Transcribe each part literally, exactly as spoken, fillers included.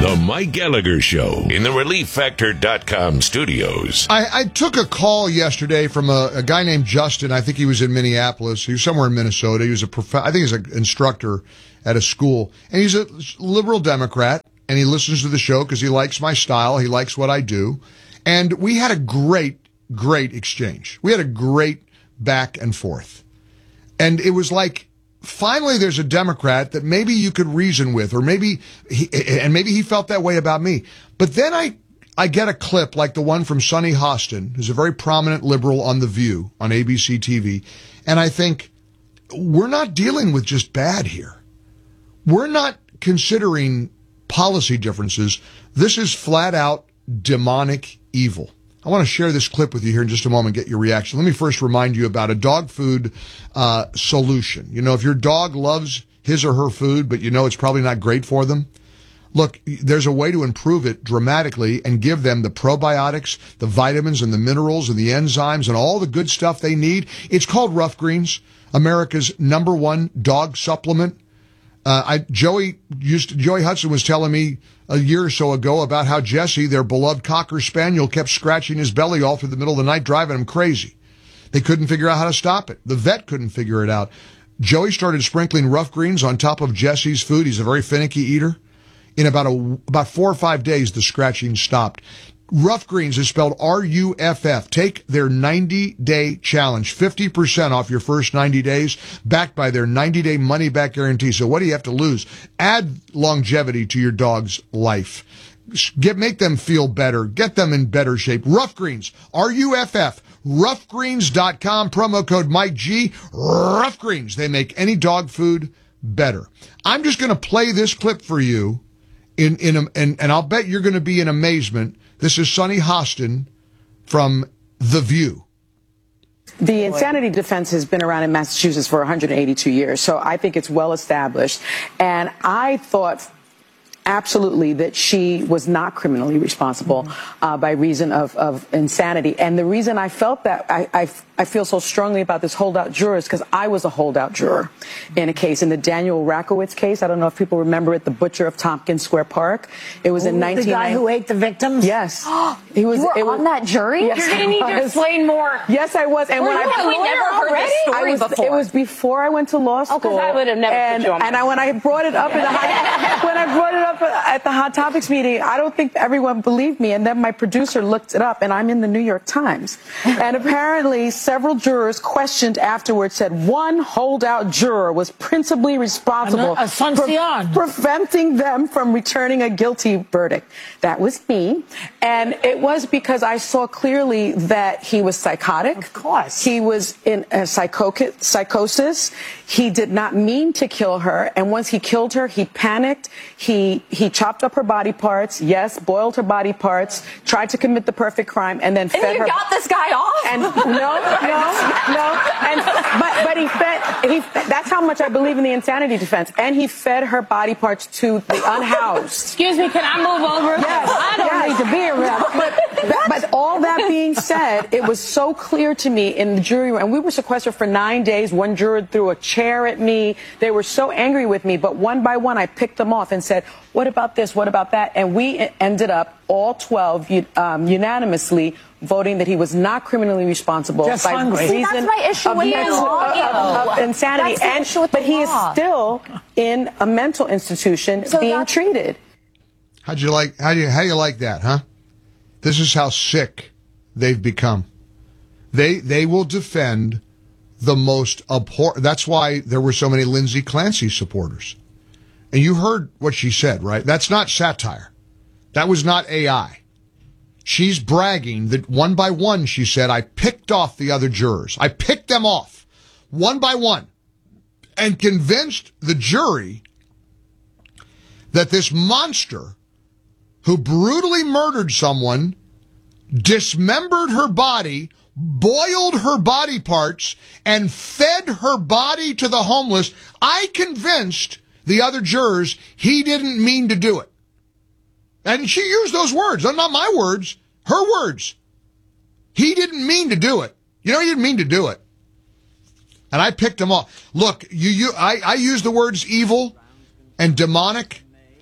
The Mike Gallagher Show in the relief factor dot com studios. I, I took a call yesterday from a, a guy named Justin. I think he was in Minneapolis. He was somewhere in Minnesota. He was a prof- I think he's an instructor at a school. And he's a liberal Democrat. And he listens to the show because he likes my style. He likes what I do. And we had a great, great exchange. We had a great back and forth. And it was like, finally, there's a Democrat that maybe you could reason with, or maybe, he, and maybe he felt that way about me. But then I, I get a clip like the one from Sonny Hostin, who's a very prominent liberal on The View on A B C T V. And I think, we're not dealing with just bad here. We're not considering policy differences. This is flat out demonic evil. I want to share this clip with you here in just a moment, get your reaction. Let me first remind you about a dog food uh, solution. You know, if your dog loves his or her food, but you know it's probably not great for them, look, there's a way to improve it dramatically and give them the probiotics, the vitamins and the minerals and the enzymes and all the good stuff they need. It's called Rough Greens, America's number one dog supplement. Uh, I, Joey used to, Joey Hudson was telling me a year or so ago about how Jesse, their beloved Cocker Spaniel, kept scratching his belly all through the middle of the night, driving him crazy. They couldn't figure out how to stop it. The vet couldn't figure it out. Joey started sprinkling Rough Greens on top of Jesse's food. He's a very finicky eater. In about a, about four or five days, the scratching stopped. Rough Greens is spelled R U F F. Take their ninety-day challenge, fifty percent off your first ninety days, backed by their ninety-day money-back guarantee. So what do you have to lose? Add longevity to your dog's life. Get, make them feel better. Get them in better shape. Rough Greens, R U F F, rough greens dot com, promo code Mike G. Rough Greens. They make any dog food better. I'm just going to play this clip for you, in in a, and, and I'll bet you're going to be in amazement. This is Sonny Hostin from The View. The insanity defense has been around in Massachusetts for one hundred eighty-two years, so I think it's well established. And I thought absolutely that she was not criminally responsible mm-hmm. uh, by reason of, of insanity. And the reason I felt that, I, I, I feel so strongly about this holdout juror is because I was a holdout juror in a case, in the Daniel Rakowitz case. I don't know if people remember it, the butcher of Tompkins Square Park. It was Ooh, in nineteen ninety. The guy who ate the victims? Yes. he was, you were it on was, that jury? Yes, You're going to need to explain more. Yes, I was. And Were when you I, a lawyer never heard already? this story I was, before. It was before I went to law school. Oh, because I would have never and, put you on. And I, when I brought it up in the hot, when I brought it up at the Hot Topics meeting, I don't think everyone believed me. And then my producer looked it up, and I'm in the New York Times. And apparently, several jurors questioned afterwards said one holdout juror was principally responsible a, a for preventing them from returning a guilty verdict. That was me. And it was because I saw clearly that he was psychotic. Of course. He was in a psycho- psychosis. He did not mean to kill her. And once he killed her, he panicked. He, he chopped up her body parts. Yes, boiled her body parts, tried to commit the perfect crime, and then and fed you her. got this guy off? And no, no, no. And but but he fed. He that's how much I believe in the insanity defense. And he fed her body parts to the unhoused. Excuse me, can I move over? Yes, I don't yes. need to be around. But, but all that being said, it was so clear to me in the jury room, and we were sequestered for nine days. One juror threw a chair at me. They were so angry with me, but one by one, I picked them off and said, what about this? What about that? And we ended up, all twelve, um, unanimously voting that he was not criminally responsible Just by hungry. reason See, that's my issue of, with the mental, law. of, of insanity. That's the and, issue with the but he is law. still in a mental institution So being that's- treated. How'd you like, how do you, how do you like that, huh? This is how sick they've become. They, they will defend the most abhorrent. That's why there were so many Lindsay Clancy supporters. And you heard what she said, right? That's not satire. That was not A I. She's bragging that one by one, she said, I picked off the other jurors. I picked them off one by one and convinced the jury that this monster who brutally murdered someone, dismembered her body, boiled her body parts, and fed her body to the homeless, I convinced the other jurors he didn't mean to do it. And she used those words. They're not my words, her words. He didn't mean to do it. You know, he didn't mean to do it. And I picked him off. Look, you, you, I, I use the words evil and demonic.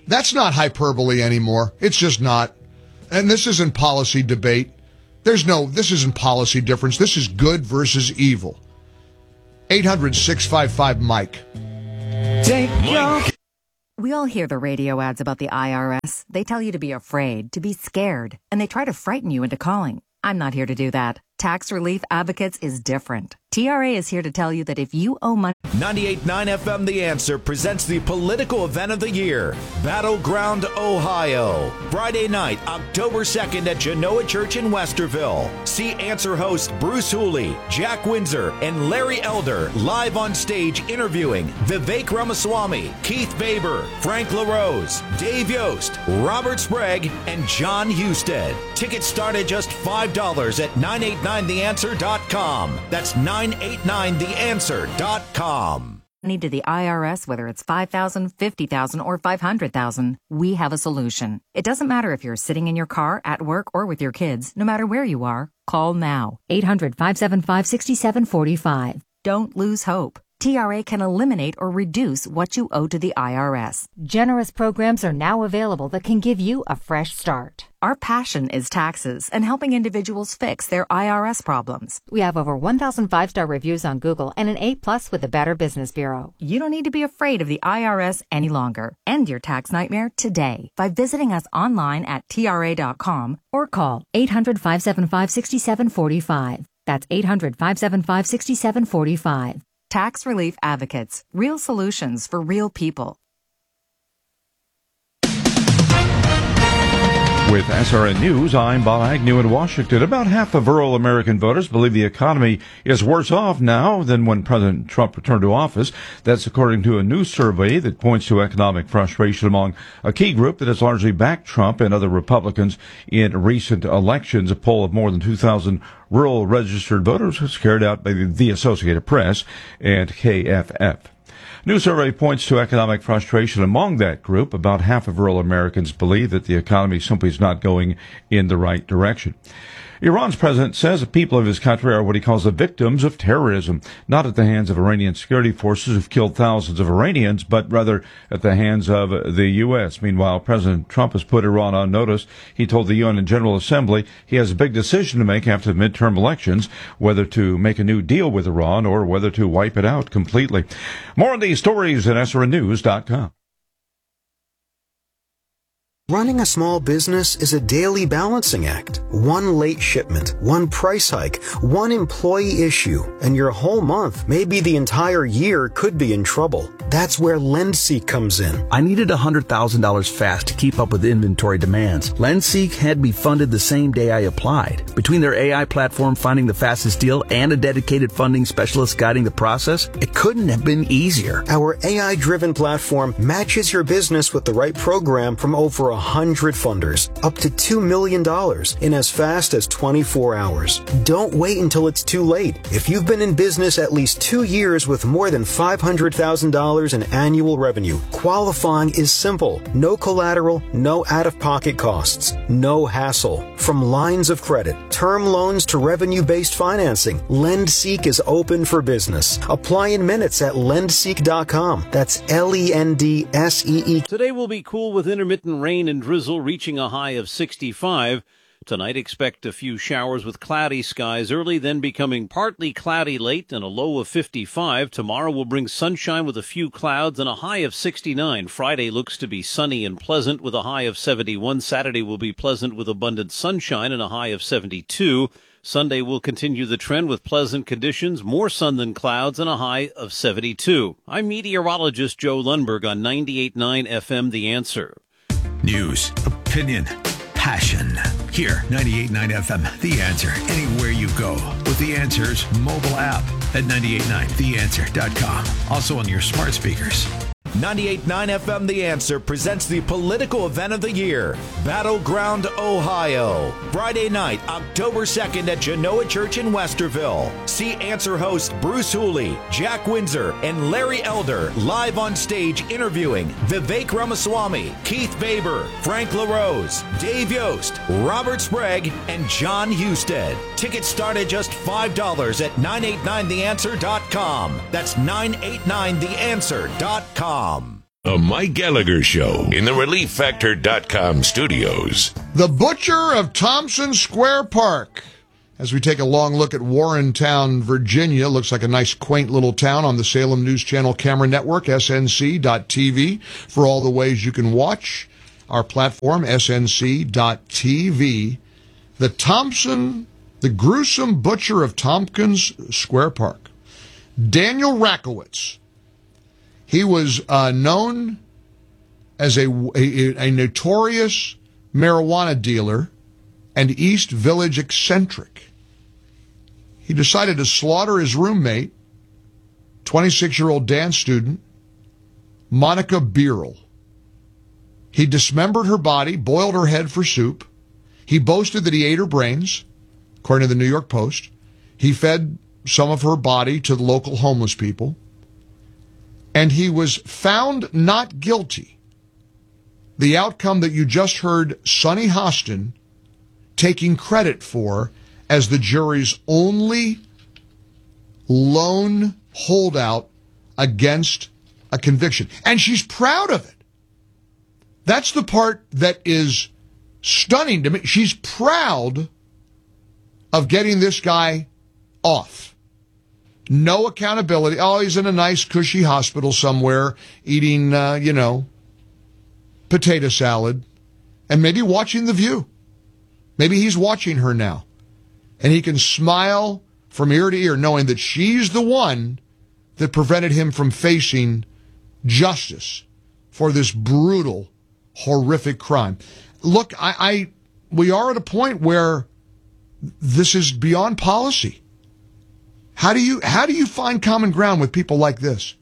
That's not hyperbole anymore. It's just not. And this isn't policy debate. There's no, this isn't policy difference. This is good versus evil. eight hundred, six five five, Mike. Take your... We all hear the radio ads about the I R S. They tell you to be afraid, to be scared, and they try to frighten you into calling. I'm not here to do that. Tax Relief Advocates is different. T R A is here to tell you that if you owe money... ninety-eight point nine F M The Answer presents the political event of the year, Battleground, Ohio. Friday night, October second at Genoa Church in Westerville. See Answer host Bruce Hooley, Jack Windsor, and Larry Elder live on stage interviewing Vivek Ramaswamy, Keith Faber, Frank LaRose, Dave Yost, Robert Sprague, and John Husted. Tickets start at just five dollars at nine eight nine the answer dot com. That's nine eight nine the answer dot com. Need to the I R S, whether it's five thousand dollars, fifty thousand dollars, or five hundred thousand dollars, we have a solution. It doesn't matter if you're sitting in your car, at work, or with your kids. No matter where you are, call now. eight hundred, five seven five, six seven four five. Don't lose hope. T R A can eliminate or reduce what you owe to the I R S. Generous programs are now available that can give you a fresh start. Our passion is taxes and helping individuals fix their I R S problems. We have over one thousand five-star reviews on Google and an A plus with the Better Business Bureau. You don't need to be afraid of the I R S any longer. End your tax nightmare today by visiting us online at T R A dot com or call eight hundred, five seven five, six seven four five. That's eight hundred, five seven five, six seven four five. Tax Relief Advocates. Real solutions for real people. With S R N News, I'm Bob Agnew in Washington. About half of rural American voters believe the economy is worse off now than when President Trump returned to office. That's according to a new survey that points to economic frustration among a key group that has largely backed Trump and other Republicans in recent elections. A poll of more than two thousand rural registered voters was carried out by the Associated Press and K F F. New survey points to economic frustration among that group. About half of rural Americans believe that the economy simply is not going in the right direction. Iran's president says the people of his country are what he calls the victims of terrorism, not at the hands of Iranian security forces who've killed thousands of Iranians, but rather at the hands of the U S. Meanwhile, President Trump has put Iran on notice. He told the U N General Assembly he has a big decision to make after the midterm elections, whether to make a new deal with Iran or whether to wipe it out completely. More on these stories at S R N news dot com. Running a small business is a daily balancing act. One late shipment, one price hike, one employee issue, and your whole month, maybe the entire year, could be in trouble. That's where LendSeek comes in. I needed one hundred thousand dollars fast to keep up with inventory demands. LendSeek had me funded the same day I applied. Between their A I platform finding the fastest deal and a dedicated funding specialist guiding the process, it couldn't have been easier. Our A I-driven platform matches your business with the right program from over one hundred funders, up to two million dollars in as fast as twenty-four hours. Don't wait until it's too late. If you've been in business at least two years with more than five hundred thousand dollars in annual revenue, qualifying is simple. No collateral, no out-of-pocket costs, no hassle. From lines of credit, term loans to revenue-based financing, LendSeek is open for business. Apply in minutes at lend seek dot com. That's L E N D S E E. Today will be cool with intermittent rain and drizzle reaching a high of sixty-five. Tonight, expect a few showers with cloudy skies early, then becoming partly cloudy late and a low of fifty-five. Tomorrow will bring sunshine with a few clouds and a high of sixty-nine. Friday looks to be sunny and pleasant with a high of seventy-one. Saturday will be pleasant with abundant sunshine and a high of seventy-two. Sunday will continue the trend with pleasant conditions, more sun than clouds, and a high of seventy-two. I'm meteorologist Joe Lundberg on ninety-eight point nine F M The Answer. News, opinion, passion. Here, ninety-eight point nine F M, The Answer. Anywhere you go with The Answer's mobile app at ninety-eight point nine the answer dot com. Also on your smart speakers. ninety-eight point nine F M The Answer presents the political event of the year, Battleground, Ohio. Friday night, October second at Genoa Church in Westerville. See Answer host Bruce Hooley, Jack Windsor, and Larry Elder live on stage interviewing Vivek Ramaswamy, Keith Faber, Frank LaRose, Dave Yost, Robert Sprague, and John Husted. Tickets start at just five dollars at nine eight nine the answer dot com. That's nine eight nine the answer dot com. The Mike Gallagher Show in the relief factor dot com studios. The Butcher of Thompson Square Park. As we take a long look at Warrentown, Virginia, looks like a nice, quaint little town on the Salem News Channel camera network, S N C dot T V, for all the ways you can watch our platform, S N C dot T V. The Thompson, the gruesome butcher of Tompkins Square Park. Daniel Rakowitz. He was uh, known as a, a, a notorious marijuana dealer and East Village eccentric. He decided to slaughter his roommate, twenty-six-year-old dance student, Monica Beerle. He dismembered her body, boiled her head for soup. He boasted that he ate her brains, according to the New York Post. He fed some of her body to the local homeless people. And he was found not guilty. The outcome that you just heard Sonny Hostin taking credit for as the jury's only lone holdout against a conviction. And she's proud of it. That's the part that is stunning to me. She's proud of getting this guy off. No accountability. Oh, he's in a nice, cushy hospital somewhere eating, uh, you know, potato salad and maybe watching The View. Maybe he's watching her now. And he can smile from ear to ear knowing that she's the one that prevented him from facing justice for this brutal, horrific crime. Look, I, I we are at a point where this is beyond policy. How do you how do you find common ground with people like this?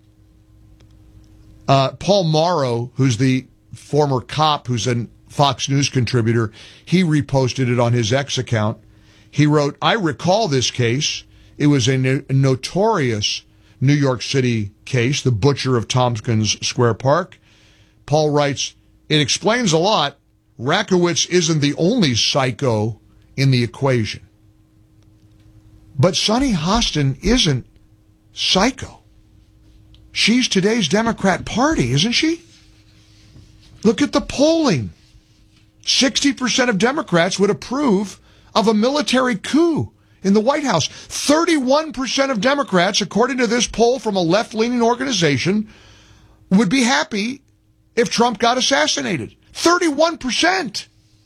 Uh, Paul Morrow, who's the former cop, who's a Fox News contributor, he reposted it on his X account. He wrote, "I recall this case. It was a, no- a notorious New York City case, the Butcher of Tompkins Square Park." Paul writes, "It explains a lot. Rakowitz isn't the only psycho in the equation." But Sonny Hostin isn't psycho. She's today's Democrat Party, isn't she? Look at the polling. sixty percent of Democrats would approve of a military coup in the White House. thirty-one percent of Democrats, according to this poll from a left-leaning organization, would be happy if Trump got assassinated. thirty-one percent.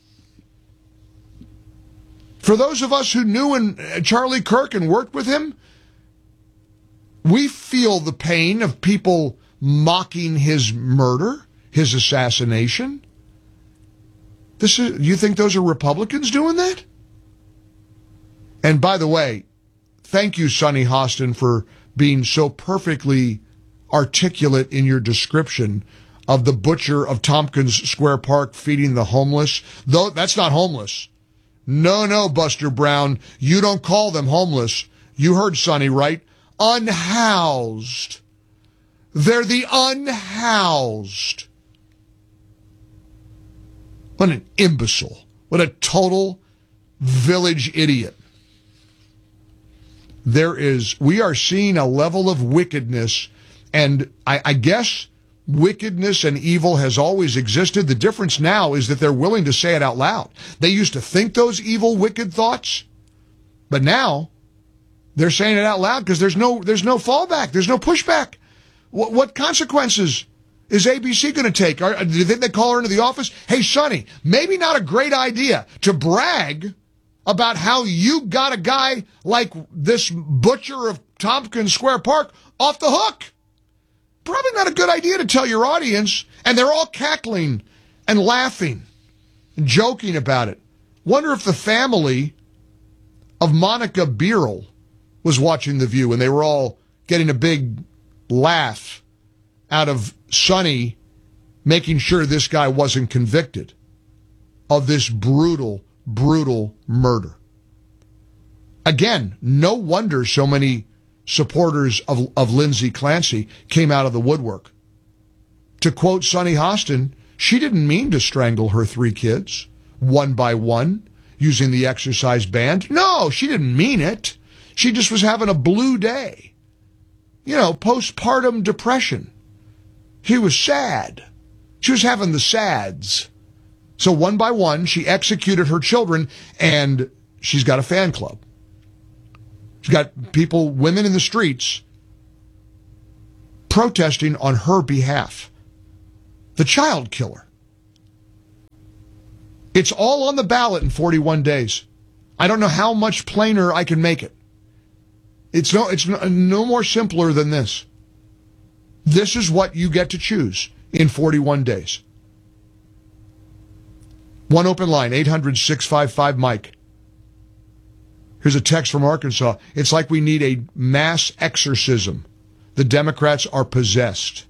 For those of us who knew and Charlie Kirk and worked with him, we feel the pain of people mocking his murder, his assassination. This is, you think those are Republicans doing that? And by the way, thank you, Sonny Hostin, for being so perfectly articulate in your description of the butcher of Tompkins Square Park feeding the homeless. Though that's not homeless. No, no, Buster Brown, you don't call them homeless. You heard Sonny, right? Unhoused. They're the unhoused. What an imbecile. What a total village idiot. There is, we are seeing a level of wickedness, and I, I guess wickedness and evil has always existed. The difference now is that they're willing to say it out loud. They used to think those evil, wicked thoughts, but now they're saying it out loud because there's no there's no fallback. There's no pushback. What, what consequences is A B C going to take? Are, do you think they call her into the office? Hey, Sonny, maybe not a great idea to brag about how you got a guy like this butcher of Tompkins Square Park off the hook. Probably not a good idea to tell your audience, and they're all cackling and laughing and joking about it. Wonder if the family of Monica Beerle was watching The View and they were all getting a big laugh out of Sonny making sure this guy wasn't convicted of this brutal, brutal murder. Again, no wonder so many supporters of, of Lindsay Clancy came out of the woodwork. To quote Sonny Hostin, she didn't mean to strangle her three kids, one by one, using the exercise band. No, she didn't mean it. She just was having a blue day. You know, postpartum depression. She was sad. She was having the sads. So one by one, she executed her children, and she's got a fan club. She's got people, women in the streets, protesting on her behalf. The child killer. It's all on the ballot in forty-one days. I don't know how much plainer I can make it. It's no, it's no, no more simpler than this. This is what you get to choose in forty-one days. One open line, eight hundred, six five five, Mike. Here's a text from Arkansas. It's like we need a mass exorcism. The Democrats are possessed.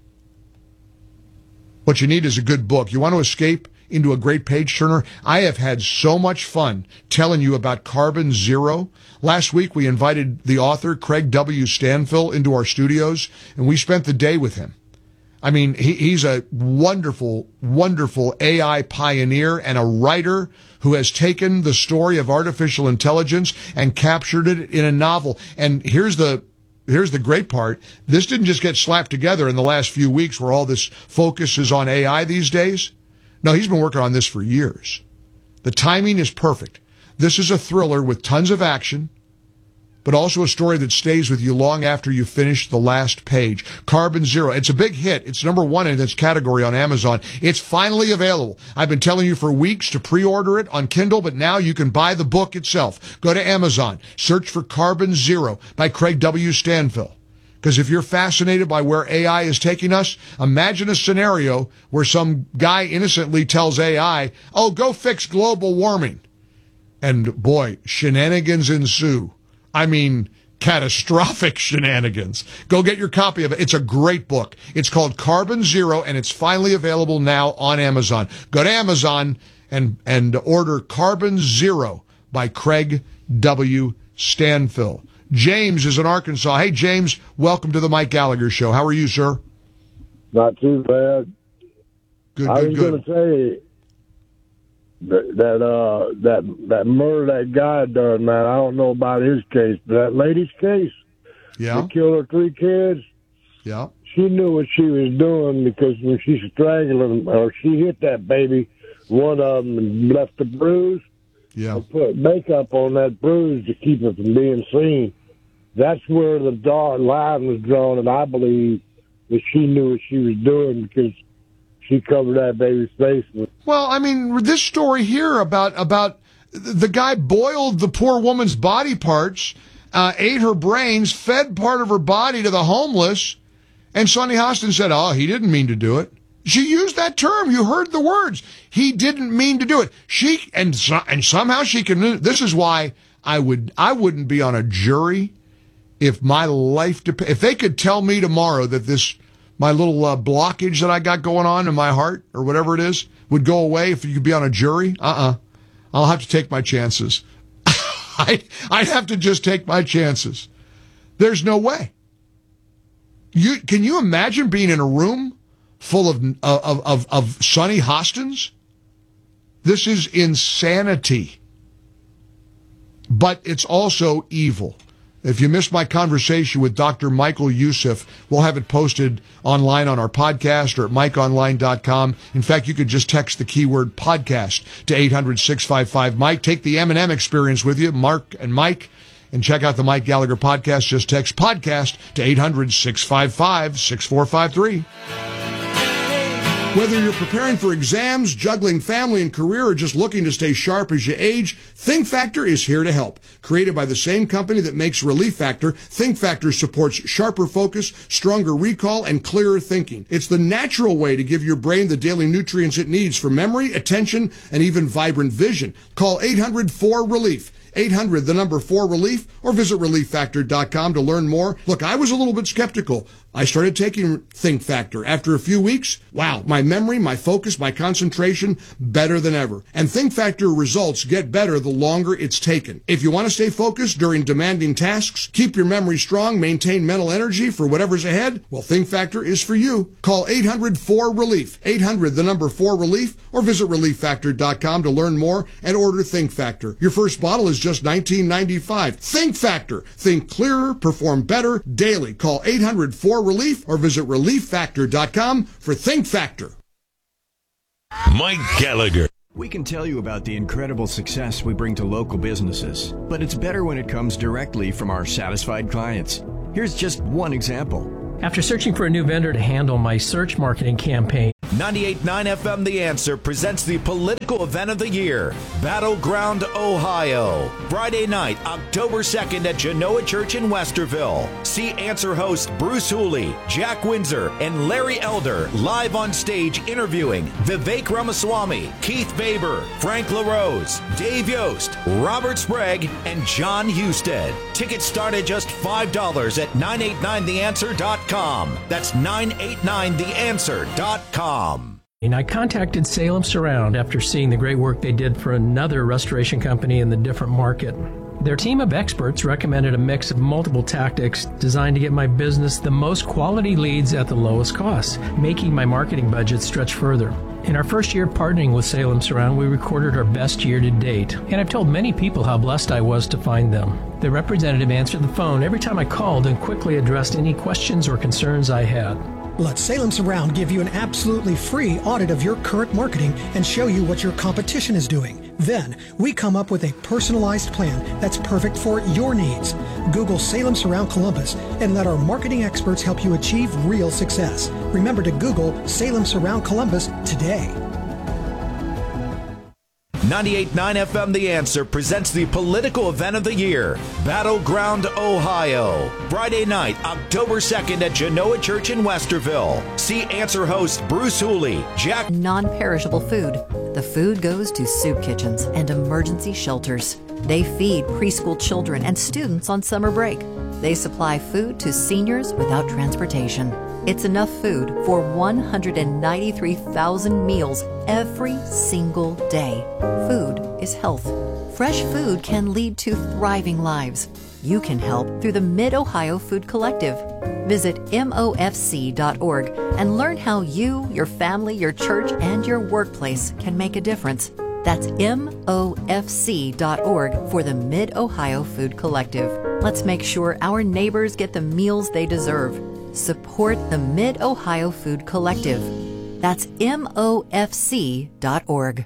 What you need is a good book. You want to escape into a great page turner? I have had so much fun telling you about Carbon Zero. Last week, we invited the author, Craig W. Stanfill, into our studios, and we spent the day with him. I mean, he, he's a wonderful, wonderful A I pioneer and a writer who has taken the story of artificial intelligence and captured it in a novel. And here's the Here's the great part. This didn't just get slapped together in the last few weeks where all this focus is on A I these days. No, he's been working on this for years. The timing is perfect. This is a thriller with tons of action, but also a story that stays with you long after you finish the last page. Carbon Zero. It's a big hit. It's number one in its category on Amazon. It's finally available. I've been telling you for weeks to pre-order it on Kindle, but now you can buy the book itself. Go to Amazon. Search for Carbon Zero by Craig W. Stanfill. Because if you're fascinated by where A I is taking us, imagine a scenario where some guy innocently tells A I, oh, go fix global warming. And boy, shenanigans ensue. I mean, catastrophic shenanigans. Go get your copy of it. It's a great book. It's called Carbon Zero, and it's finally available now on Amazon. Go to Amazon and, and order Carbon Zero by Craig W. Stanfill. James is in Arkansas. Hey, James, welcome to the Mike Gallagher Show. How are you, sir? Not too bad. Good, I good, was good. going to say that that, uh, that that murder that guy done, man. I don't know about his case, but that lady's case. Yeah. They killed her three kids. Yeah. She knew what she was doing because when she strangled him, or she hit that baby, one of them and left a bruise. Yeah. Put makeup on that bruise to keep it from being seen. That's where the dark line was drawn, and I believe that she knew what she was doing because she covered that baby's face with. Well, I mean, this story here about about the guy boiled the poor woman's body parts, uh, ate her brains, fed part of her body to the homeless, and Sonny Hostin said, oh, he didn't mean to do it. She used that term. You heard the words. He didn't mean to do it. She and so, and somehow she can. This is why I would I wouldn't be on a jury if my life dep- if they could tell me tomorrow that this my little uh, blockage that I got going on in my heart or whatever it is would go away if you could be on a jury. Uh-uh. I'll have to take my chances. I I'd have to just take my chances. There's no way. You can you imagine being in a room full of of of, of Sonny Hostins? This is insanity. But it's also evil. If you missed my conversation with Doctor Michael Youssef, we'll have it posted online on our podcast or at mike online dot com. In fact, you could just text the keyword podcast to eight hundred, six five five, Mike. Take the M and M experience with you, Mark and Mike, and check out the Mike Gallagher podcast. Just text podcast to eight hundred, six five five, six four five three. Whether you're preparing for exams, juggling family and career, or just looking to stay sharp as you age, Think Factor is here to help. Created by the same company that makes Relief Factor, Think Factor supports sharper focus, stronger recall, and clearer thinking. It's the natural way to give your brain the daily nutrients it needs for memory, attention, and even vibrant vision. Call eight hundred, four, relief. eight hundred, the number four, relief, or visit relief factor dot com to learn more. Look, I was a little bit skeptical. I started taking Think Factor. After a few weeks, wow, my memory, my focus, my concentration, better than ever. And Think Factor results get better the longer it's taken. If you want to stay focused during demanding tasks, keep your memory strong, maintain mental energy for whatever's ahead, well, Think Factor is for you. Call eight hundred, four, relief. eight hundred, the number four, relief, or visit relief factor dot com to learn more and order Think Factor. Your first bottle is just nineteen ninety-five. Think Factor. Think clearer, perform better daily. Call eight hundred, four, more relief or visit relief factor dot com for Think Factor. Mike Gallagher. We can tell you about the incredible success we bring to local businesses, but it's better when it comes directly from our satisfied clients. Here's just one example. After searching for a new vendor to handle my search marketing campaign, ninety-eight point nine F M The Answer presents the political event of the year, Battleground, Ohio. Friday night, October second at Genoa Church in Westerville. See Answer host Bruce Hooley, Jack Windsor, and Larry Elder live on stage interviewing Vivek Ramaswamy, Keith Faber, Frank LaRose, Dave Yost, Robert Sprague, and John Husted. Tickets start at just five dollars at nine eight nine the answer dot com. That's nine eight nine the answer dot com. And I contacted Salem Surround after seeing the great work they did for another restoration company in the different market. Their team of experts recommended a mix of multiple tactics designed to get my business the most quality leads at the lowest cost, making my marketing budget stretch further. In our first year partnering with Salem Surround, we recorded our best year to date, and I've told many people how blessed I was to find them. The representative answered the phone every time I called and quickly addressed any questions or concerns I had. Let Salem Surround give you an absolutely free audit of your current marketing and show you what your competition is doing. Then, we come up with a personalized plan that's perfect for your needs. Google Salem Surround Columbus and let our marketing experts help you achieve real success. Remember to Google Salem Surround Columbus today. ninety-eight point nine F M The Answer presents the political event of the year, Battleground, Ohio. Friday night, October second at Genoa Church in Westerville. See Answer host Bruce Hooley, Jack... Non-perishable food. The food goes to soup kitchens and emergency shelters. They feed preschool children and students on summer break. They supply food to seniors without transportation. It's enough food for one hundred ninety-three thousand meals every single day. Food is health. Fresh food can lead to thriving lives. You can help through the Mid-Ohio Food Collective. Visit M O F C dot org and learn how you, your family, your church, and your workplace can make a difference. That's M O F C dot org for the Mid-Ohio Food Collective. Let's make sure our neighbors get the meals they deserve. Support the Mid-Ohio Food Collective. That's M O F C dot org.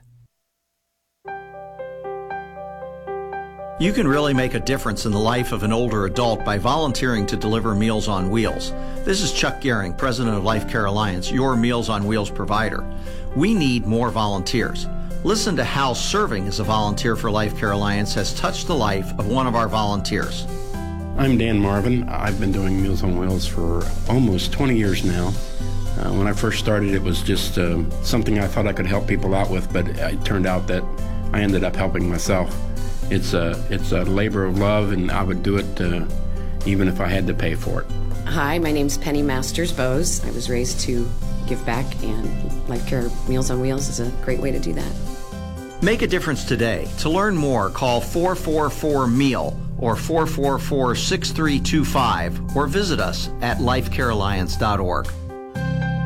You can really make a difference in the life of an older adult by volunteering to deliver Meals on Wheels. This is Chuck Gehring, president of Life Care Alliance, your Meals on Wheels provider. We need more volunteers. Listen to how serving as a volunteer for Life Care Alliance has touched the life of one of our volunteers. I'm Dan Marvin. I've been doing Meals on Wheels for almost twenty years now. Uh, when I first started, it was just uh, something I thought I could help people out with, but it turned out that I ended up helping myself. It's a, it's a labor of love, and I would do it uh, even if I had to pay for it. Hi, my name's Penny Masters Bose. I was raised to give back, and Life Care Meals on Wheels is a great way to do that. Make a difference today. To learn more, call four four four meal or four four four, six three two five or visit us at life care alliance dot org.